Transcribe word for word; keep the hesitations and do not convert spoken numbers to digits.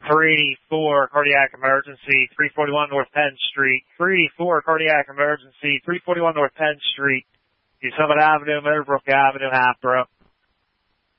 three eighty-four, cardiac emergency, three forty-one North Penn Street. three eighty-four, cardiac emergency, three forty-one North Penn Street, Summit Avenue, Meadowbrook Avenue, Hatboro.